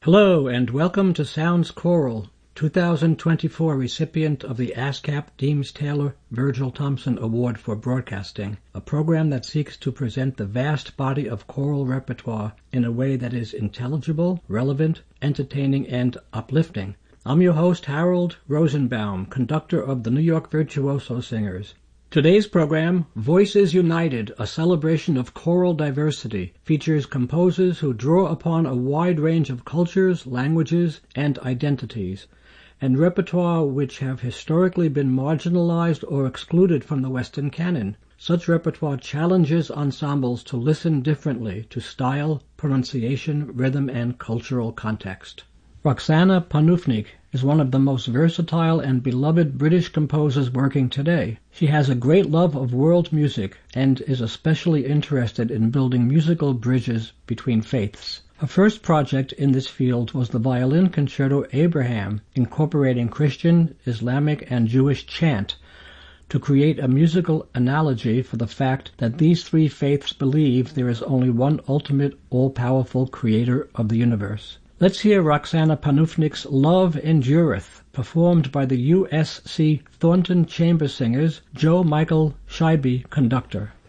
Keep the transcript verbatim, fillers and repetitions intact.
Hello and welcome to Sounds Choral, two thousand twenty-four recipient of the ASCAP Deems Taylor Virgil Thompson Award for Broadcasting, a program that seeks to present the vast body of choral repertoire in a way that is intelligible, relevant, entertaining, and uplifting. I'm your host, Harold Rosenbaum, conductor of the New York Virtuoso Singers. Today's program, Voices United, a celebration of choral diversity, features composers who draw upon a wide range of cultures, languages, and identities, and repertoire which have historically been marginalized or excluded from the Western canon. Such repertoire challenges ensembles to listen differently to style, pronunciation, rhythm, and cultural context. Roxana Panufnik is one of the most versatile and beloved British composers working today. She has a great love of world music and is especially interested in building musical bridges between faiths. Her first project in this field was the violin concerto Abraham, incorporating Christian, Islamic, and Jewish chant to create a musical analogy for the fact that these three faiths believe there is only one ultimate, all-powerful creator of the universe. Let's hear Roxana Panufnik's Love Endureth, performed by the U S C Thornton Chamber Singers, Joe Michael Scheibe, conductor.